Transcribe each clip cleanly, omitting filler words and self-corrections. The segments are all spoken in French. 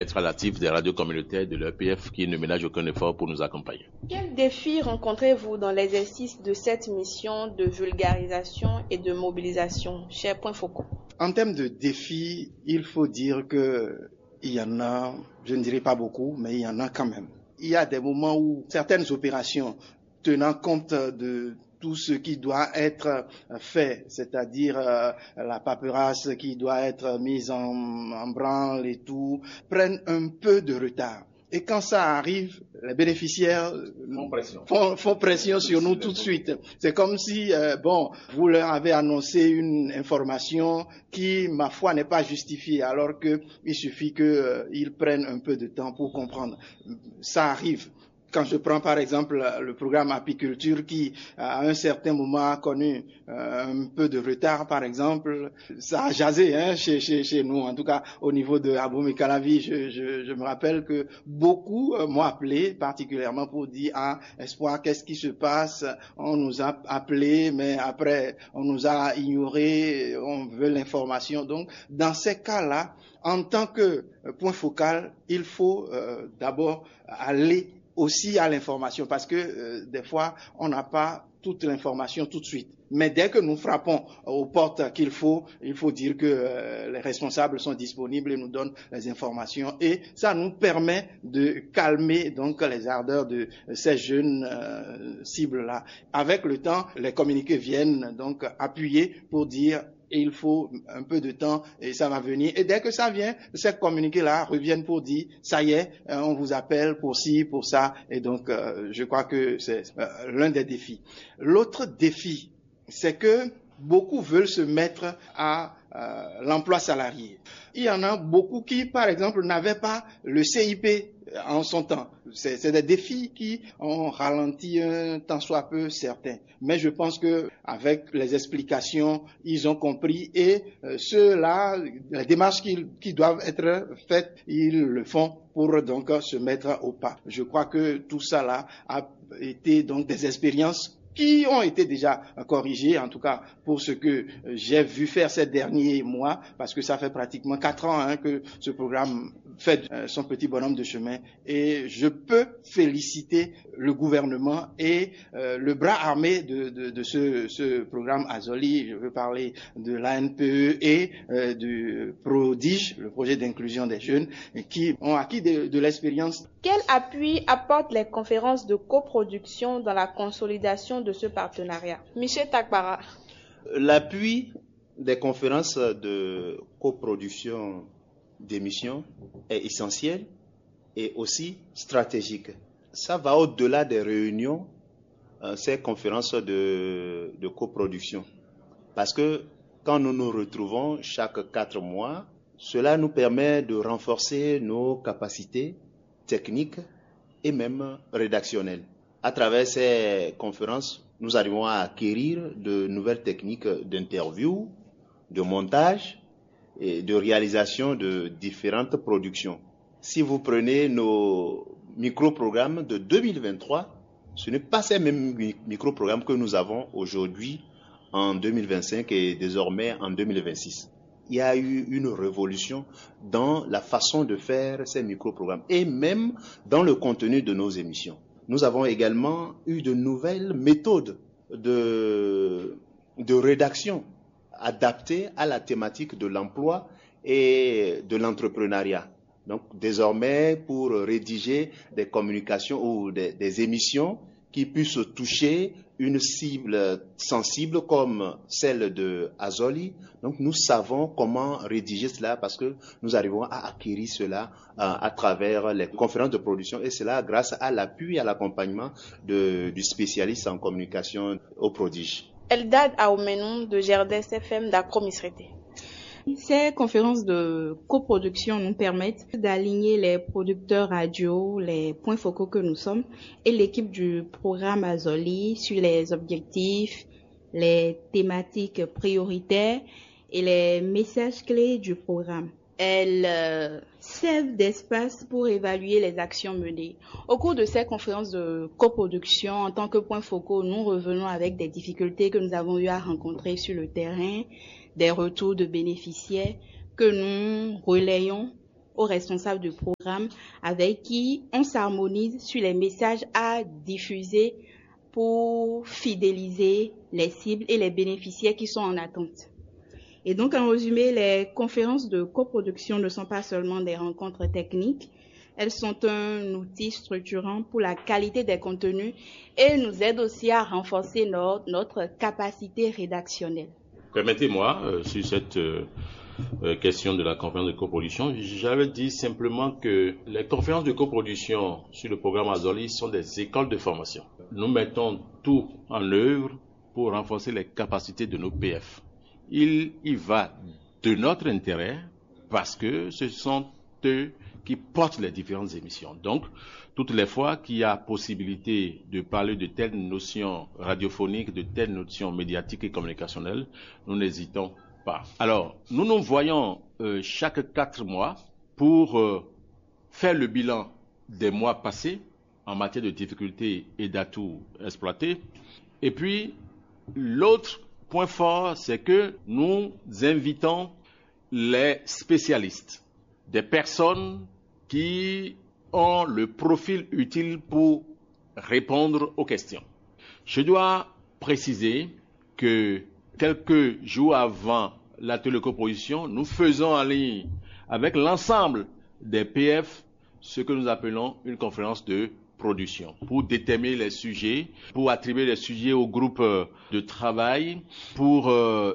relatif des radios communautaires de l'EPF qui ne ménage aucun effort pour nous accompagner. Quels défis rencontrez-vous dans l'exercice de cette mission de vulgarisation et de mobilisation, cher Point Focaux? En termes de défis, il faut dire que il y en a, je ne dirais pas beaucoup, mais il y en a quand même. Il y a des moments où certaines opérations, tenant compte de tout ce qui doit être fait, c'est-à-dire la paperasse qui doit être mise en branle et tout, prennent un peu de retard. Et quand ça arrive, les bénéficiaires font pression sur nous tout de suite. C'est comme si, vous leur avez annoncé une information qui, ma foi, n'est pas justifiée, alors qu'il suffit qu'ils prennent un peu de temps pour comprendre. Ça arrive. Quand je prends par exemple le programme apiculture qui à un certain moment a connu un peu de retard par exemple, ça a jasé chez nous, en tout cas au niveau de Aboum et Calavi, je me rappelle que beaucoup m'ont appelé particulièrement pour dire Espoir, qu'est-ce qui se passe? On nous a appelé mais après on nous a ignoré, on veut l'information. Donc dans ces cas-là, en tant que point focal, il faut d'abord aller aussi à l'information parce que des fois on n'a pas toute l'information tout de suite. Mais dès que nous frappons aux portes il faut dire que les responsables sont disponibles et nous donnent les informations et ça nous permet de calmer donc les ardeurs de ces jeunes cibles-là. Avec le temps, les communiqués viennent donc appuyer pour dire et il faut un peu de temps et ça va venir. Et dès que ça vient, ces communiqués-là reviennent pour dire, ça y est, on vous appelle pour ci, pour ça. Et donc, je crois que c'est l'un des défis. L'autre défi, c'est que beaucoup veulent se mettre à l'emploi salarié. Il y en a beaucoup qui, par exemple, n'avaient pas le CIP en son temps. C'est des défis qui ont ralenti un tant soit peu certains. Mais je pense que avec les explications, ils ont compris et ceux-là, les démarches qui doivent être faites, ils le font pour donc se mettre au pas. Je crois que tout ça là a été donc des expériences qui ont été déjà corrigés, en tout cas pour ce que j'ai vu faire ces derniers mois, parce que ça fait pratiquement 4 ans que ce programme fait son petit bonhomme de chemin. Et je peux féliciter le gouvernement et le bras armé de ce programme Azoli. Je veux parler de l'ANPE et du Prodige, le projet d'inclusion des jeunes, qui ont acquis de l'expérience. Quel appui apportent les conférences de coproduction dans la consolidation de ce partenariat? Michel Takbara. L'appui des conférences de coproduction d'émissions est essentiel et aussi stratégique. Ça va au-delà des réunions, ces conférences de coproduction. Parce que quand nous nous retrouvons chaque 4 mois, cela nous permet de renforcer nos capacités techniques et même rédactionnelles. À travers ces conférences, nous arrivons à acquérir de nouvelles techniques d'interview, de montage et de réalisation de différentes productions. Si vous prenez nos micro-programmes de 2023, ce n'est pas ces mêmes micro-programmes que nous avons aujourd'hui en 2025 et désormais en 2026. Il y a eu une révolution dans la façon de faire ces micro-programmes et même dans le contenu de nos émissions. Nous avons également eu de nouvelles méthodes de rédaction adaptées à la thématique de l'emploi et de l'entrepreneuriat. Donc désormais, pour rédiger des communications ou des émissions qui puissent toucher une cible sensible comme celle de Azoli. Donc nous savons comment rédiger cela parce que nous arrivons à acquérir cela à travers les conférences de production et cela grâce à l'appui et à l'accompagnement du spécialiste en communication au Prodige. Eldad Aoumenou de GRDS FM d'Accro-Misrété. Ces conférences de coproduction nous permettent d'aligner les producteurs radio, les points focaux que nous sommes, et l'équipe du programme Azoli sur les objectifs, les thématiques prioritaires et les messages clés du programme. Elles servent d'espace pour évaluer les actions menées. Au cours de ces conférences de coproduction, en tant que points focaux, nous revenons avec des difficultés que nous avons eu à rencontrer sur le terrain, des retours de bénéficiaires que nous relayons aux responsables de programme avec qui on s'harmonise sur les messages à diffuser pour fidéliser les cibles et les bénéficiaires qui sont en attente. Et donc, en résumé, les conférences de coproduction ne sont pas seulement des rencontres techniques, elles sont un outil structurant pour la qualité des contenus et nous aident aussi à renforcer notre capacité rédactionnelle. Permettez-moi, sur cette question de la conférence de coproduction, j'avais dit simplement que les conférences de coproduction sur le programme Azoli sont des écoles de formation. Nous mettons tout en œuvre pour renforcer les capacités de nos PF. Il y va de notre intérêt parce que ce sont eux qui portent les différentes émissions. Donc, toutes les fois qu'il y a possibilité de parler de telles notions radiophoniques, de telles notions médiatiques et communicationnelles, nous n'hésitons pas. Alors, nous nous voyons chaque 4 mois pour faire le bilan des mois passés en matière de difficultés et d'atouts exploités. Et puis, l'autre point fort, c'est que nous invitons les spécialistes, des personnes qui ont le profil utile pour répondre aux questions. Je dois préciser que quelques jours avant l'atelier de coproduction, nous faisons en ligne avec l'ensemble des PF ce que nous appelons une conférence de production pour déterminer les sujets, pour attribuer les sujets au groupe de travail, pour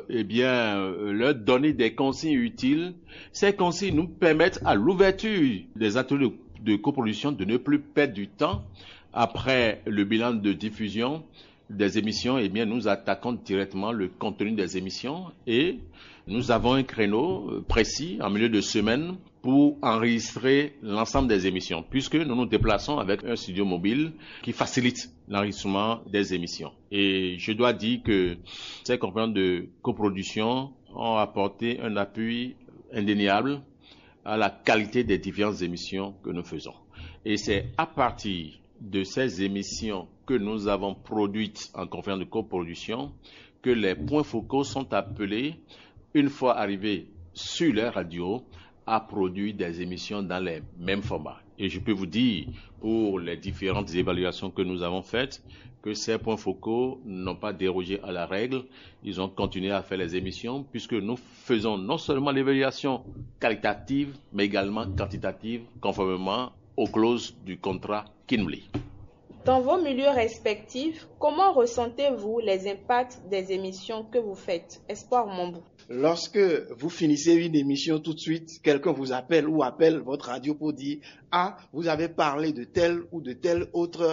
leur donner des consignes utiles. Ces consignes nous permettent à l'ouverture des ateliers de coproduction de ne plus perdre du temps après le bilan de diffusion des émissions. Nous attaquons directement le contenu des émissions et nous avons un créneau précis en milieu de semaine pour enregistrer l'ensemble des émissions, puisque nous nous déplaçons avec un studio mobile qui facilite l'enregistrement des émissions. Et je dois dire que ces conférences de coproduction ont apporté un appui indéniable à la qualité des différentes émissions que nous faisons. Et c'est à partir de ces émissions que nous avons produites en conférence de coproduction que les points focaux sont appelés, une fois arrivés sur les radios, à produire des émissions dans les mêmes formats. Et je peux vous dire, pour les différentes évaluations que nous avons faites, que ces points focaux n'ont pas dérogé à la règle. Ils ont continué à faire les émissions, puisque nous faisons non seulement l'évaluation qualitative, mais également quantitative, conformément aux clauses du contrat Kinley. Dans vos milieux respectifs, comment ressentez-vous les impacts des émissions que vous faites? Espoir Mambou. Lorsque vous finissez une émission, tout de suite, quelqu'un vous appelle ou appelle votre radio pour dire « Ah, vous avez parlé de telle ou de telle autre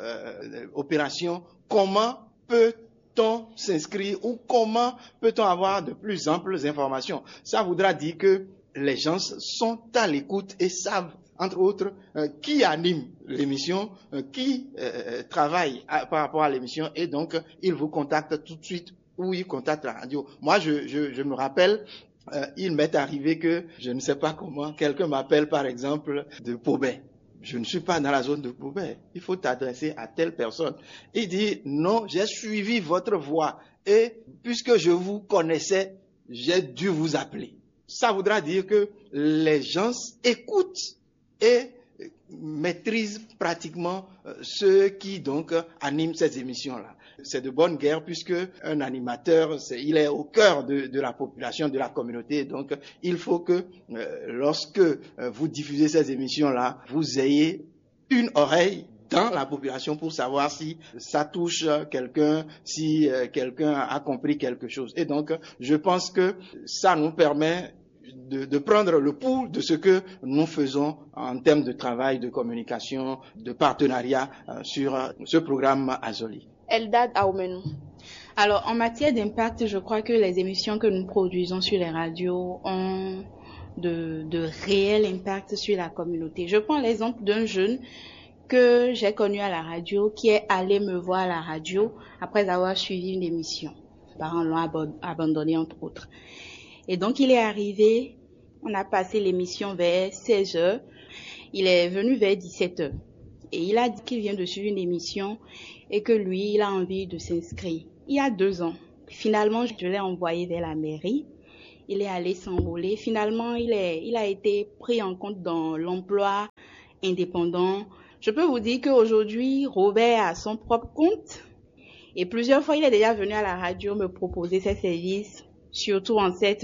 opération. Comment peut-on s'inscrire ou comment peut-on avoir de plus amples informations ?» Ça voudra dire que les gens sont à l'écoute et savent, entre autres, qui anime l'émission, qui travaille par rapport à l'émission, et donc ils vous contactent tout de suite ou ils contactent la radio. Moi, je me rappelle, il m'est arrivé que, je ne sais pas comment, quelqu'un m'appelle par exemple de Pobet. Je ne suis pas dans la zone de Pobet. Il faut t'adresser à telle personne. Il dit, non, j'ai suivi votre voix et puisque je vous connaissais, j'ai dû vous appeler. Ça voudra dire que les gens écoutent et maîtrisent pratiquement ceux qui donc animent ces émissions-là. C'est de bonne guerre puisque un animateur, il est au cœur de la population, de la communauté. Donc, il faut que lorsque vous diffusez ces émissions-là, vous ayez une oreille dans la population pour savoir si ça touche quelqu'un, si quelqu'un a compris quelque chose. Et donc, je pense que ça nous permet de prendre le pouls de ce que nous faisons en termes de travail, de communication, de partenariat sur ce programme Azoli. Eldad Aoumenou. Alors, en matière d'impact, je crois que les émissions que nous produisons sur les radios ont de réels impacts sur la communauté. Je prends l'exemple d'un jeune que j'ai connu à la radio, qui est allé me voir à la radio après avoir suivi une émission. Ses parents l'ont abandonné, entre autres. Et donc, il est arrivé, on a passé l'émission vers 16h, il est venu vers 17h. Et il a dit qu'il vient de suivre une émission et que lui, il a envie de s'inscrire. Il y a 2 ans. Finalement, je l'ai envoyé vers la mairie. il est allé s'enrôler. Finalement, il a été pris en compte dans l'emploi indépendant. Je peux vous dire qu'aujourd'hui, Robert a son propre compte. Et plusieurs fois, il est déjà venu à la radio me proposer ses services, surtout en cette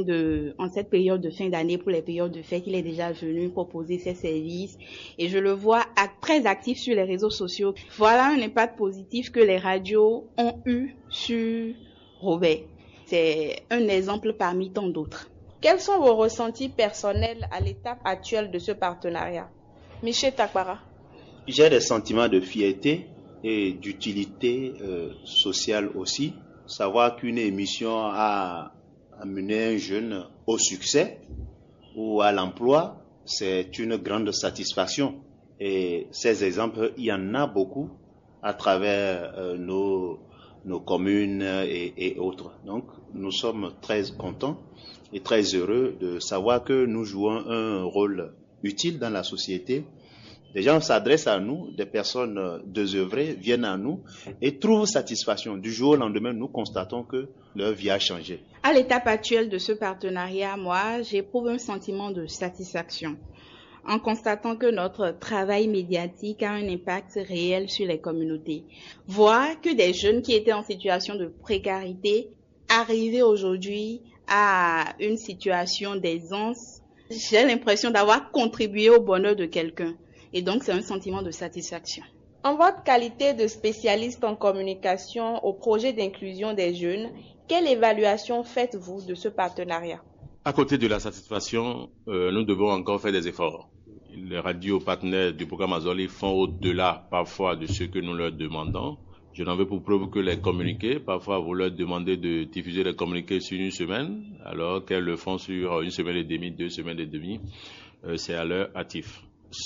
période de fin d'année, pour les périodes de fête, il est déjà venu proposer ses services. Et je le vois très actif sur les réseaux sociaux. Voilà un impact positif que les radios ont eu sur Robert. C'est un exemple parmi tant d'autres. Quels sont vos ressentis personnels à l'étape actuelle de ce partenariat? Michel Takbara. J'ai des sentiments de fierté et d'utilité sociale aussi. Savoir qu'une émission a amené un jeune au succès ou à l'emploi, c'est une grande satisfaction. Et ces exemples, il y en a beaucoup à travers nos communes et autres. Donc, nous sommes très contents et très heureux de savoir que nous jouons un rôle utile dans la société. Des gens s'adressent à nous, des personnes désœuvrées viennent à nous et trouvent satisfaction. Du jour au lendemain, nous constatons que leur vie a changé. À l'étape actuelle de ce partenariat, moi, j'éprouve un sentiment de satisfaction en constatant que notre travail médiatique a un impact réel sur les communautés. Voir que des jeunes qui étaient en situation de précarité arrivaient aujourd'hui à une situation d'aisance, j'ai l'impression d'avoir contribué au bonheur de quelqu'un. Et donc, c'est un sentiment de satisfaction. En votre qualité de spécialiste en communication au projet d'inclusion des jeunes, quelle évaluation faites-vous de ce partenariat? À côté de la satisfaction, nous devons encore faire des efforts. Les radios partenaires du programme Azoli font au-delà parfois de ce que nous leur demandons. Je n'en veux pour preuve que les communiqués. Parfois, vous leur demandez de diffuser les communiqués sur une semaine, alors qu'elles le font sur une semaine et demie, 2 semaines et demie. C'est à leur actif.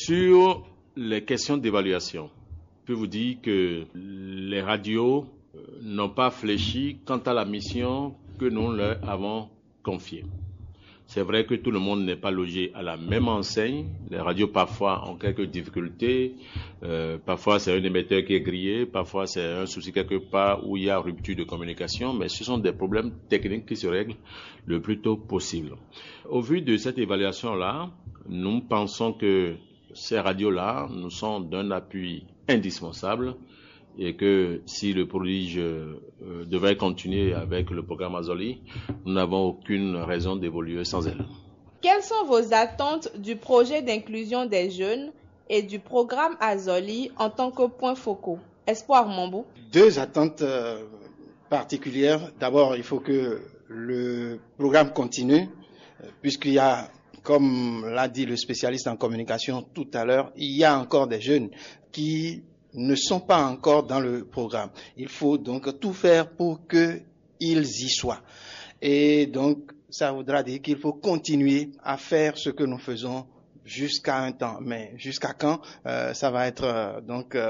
Sur les questions d'évaluation, je peux vous dire que les radios n'ont pas fléchi quant à la mission que nous leur avons confiée. C'est vrai que tout le monde n'est pas logé à la même enseigne. Les radios parfois ont quelques difficultés. Parfois c'est un émetteur qui est grillé. Parfois c'est un souci quelque part où il y a rupture de communication. Mais ce sont des problèmes techniques qui se règlent le plus tôt possible. Au vu de cette évaluation-là, nous pensons que ces radios-là nous sont d'un appui indispensable et que si le prodige devait continuer avec le programme Azoli, nous n'avons aucune raison d'évoluer sans elle. Quelles sont vos attentes du projet d'inclusion des jeunes et du programme Azoli en tant que points focaux? Espoir Mambou. 2 attentes particulières. D'abord, il faut que le programme continue, puisqu'il y a, comme l'a dit le spécialiste en communication tout à l'heure, il y a encore des jeunes qui ne sont pas encore dans le programme. Il faut donc tout faire pour qu'ils y soient. Et donc, ça voudra dire qu'il faut continuer à faire ce que nous faisons jusqu'à un temps. Mais jusqu'à quand, ça va être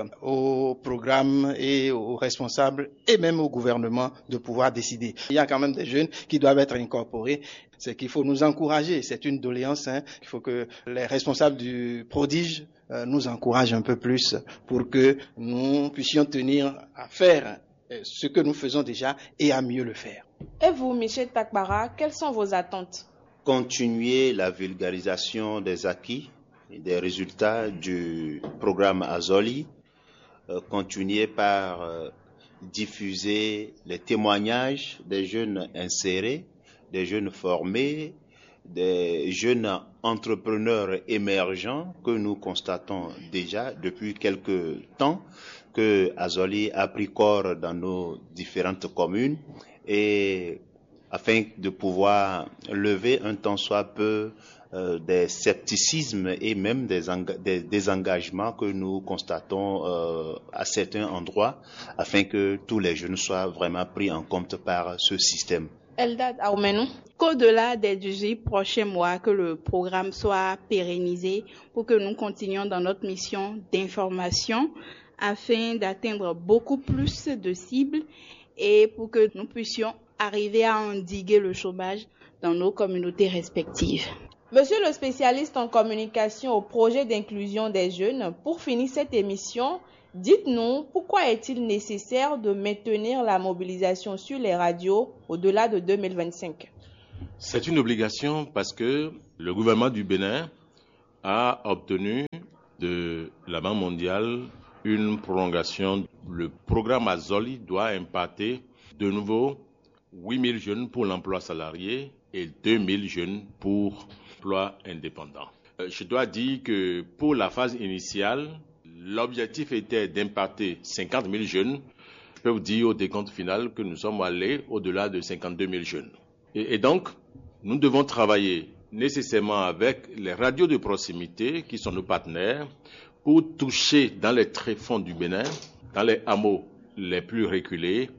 au programme et aux responsables et même au gouvernement de pouvoir décider. Il y a quand même des jeunes qui doivent être incorporés. C'est qu'il faut nous encourager. C'est une doléance. Il faut que les responsables du prodige nous encouragent un peu plus pour que nous puissions tenir à faire ce que nous faisons déjà et à mieux le faire. Et vous, Michel Takbara, quelles sont vos attentes? Continuer la vulgarisation des acquis et des résultats du programme Azoli, continuer par diffuser les témoignages des jeunes insérés, des jeunes formés, des jeunes entrepreneurs émergents que nous constatons déjà depuis quelque temps que Azoli a pris corps dans nos différentes communes et afin de pouvoir lever un tant soit peu des scepticismes et même des désengagements que nous constatons à certains endroits afin que tous les jeunes soient vraiment pris en compte par ce système. Eldad Aoumenou. Qu'au-delà des 18 prochains mois, que le programme soit pérennisé pour que nous continuions dans notre mission d'information afin d'atteindre beaucoup plus de cibles et pour que nous puissions arriver à endiguer le chômage dans nos communautés respectives. Monsieur le spécialiste en communication au projet d'inclusion des jeunes, pour finir cette émission, dites-nous pourquoi est-il nécessaire de maintenir la mobilisation sur les radios au-delà de 2025? C'est une obligation parce que le gouvernement du Bénin a obtenu de la Banque mondiale une prolongation. Le programme Azoli doit impacter de nouveau 8 000 jeunes pour l'emploi salarié et 2 000 jeunes pour l'emploi indépendant. Je dois dire que pour la phase initiale, l'objectif était d'impacter 50 000 jeunes. Je peux vous dire au décompte final que nous sommes allés au-delà de 52 000 jeunes. Et donc, nous devons travailler nécessairement avec les radios de proximité qui sont nos partenaires pour toucher dans les tréfonds du Bénin, dans les hameaux les plus reculés,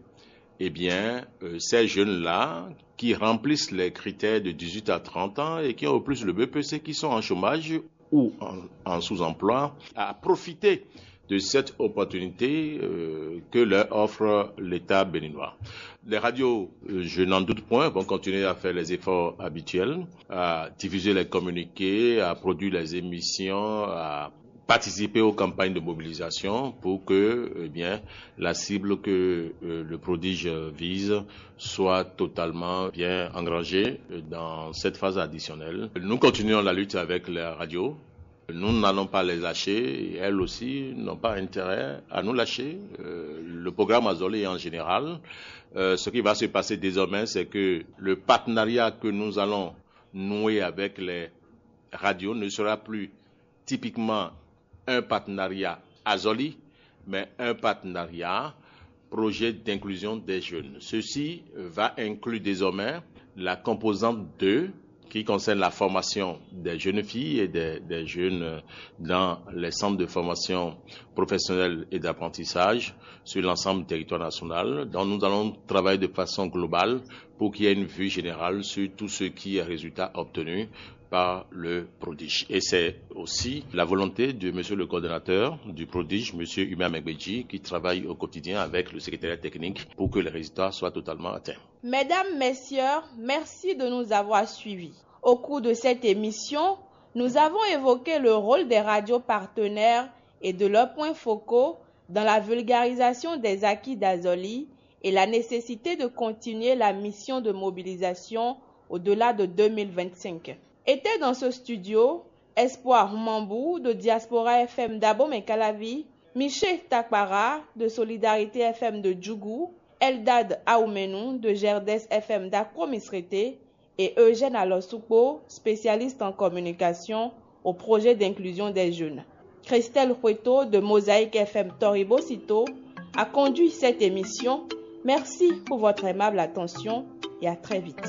ces jeunes-là qui remplissent les critères de 18 à 30 ans et qui ont au plus le BPC, qui sont en chômage ou en sous-emploi, à profiter de cette opportunité que leur offre l'État béninois. Les radios, je n'en doute point, vont continuer à faire les efforts habituels, à diffuser les communiqués, à produire les émissions, à participer aux campagnes de mobilisation pour que la cible que le prodige vise soit totalement bien engrangée dans cette phase additionnelle. Nous continuons la lutte avec les radios. Nous n'allons pas les lâcher et elles aussi n'ont pas intérêt à nous lâcher. Le programme Azoli en général, ce qui va se passer désormais, c'est que le partenariat que nous allons nouer avec les radios ne sera plus typiquement un partenariat Azoli, mais un partenariat projet d'inclusion des jeunes. Ceci va inclure désormais la composante 2 qui concerne la formation des jeunes filles et des jeunes dans les centres de formation professionnelle et d'apprentissage sur l'ensemble du territoire national. Donc nous allons travailler de façon globale pour qu'il y ait une vue générale sur tout ce qui est résultat obtenu par le prodige. Et c'est aussi la volonté de monsieur le coordonnateur du prodige, monsieur Huma Megbeji, qui travaille au quotidien avec le secrétariat technique pour que les résultats soient totalement atteints. Mesdames, Messieurs, merci de nous avoir suivis. Au cours de cette émission, nous avons évoqué le rôle des radios partenaires et de leurs points focaux dans la vulgarisation des acquis d'Azoli et la nécessité de continuer la mission de mobilisation au-delà de 2025. Étaient dans ce studio Espoir Mambou de Diaspora FM d'Abom et Calavi, Miché Takpara de Solidarité FM de Djougou, Eldad Aoumenou de Gerdes FM d'Akro-Misrete et Eugène Alosoupo, spécialiste en communication au projet d'inclusion des jeunes. Christelle Hueto de Mosaïque FM Toribo-Sito a conduit cette émission. Merci pour votre aimable attention et à très vite.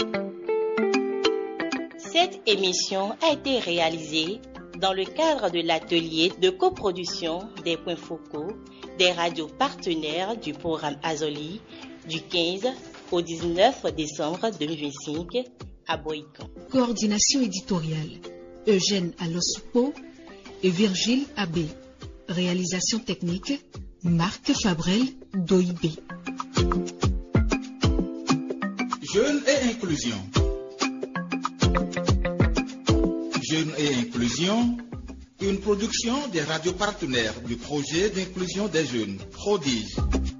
Cette émission a été réalisée dans le cadre de l'atelier de coproduction des points focaux des radios partenaires du programme Azoli du 15 au 19 décembre 2025 à Boïkan. Coordination éditoriale, Eugène Alosoupo et Virgile Abbé. Réalisation technique, Marc Fabrel d'OIB. Jeunes et inclusion. Jeunes et inclusion, une production des radios partenaires du projet d'inclusion des jeunes, Prodige.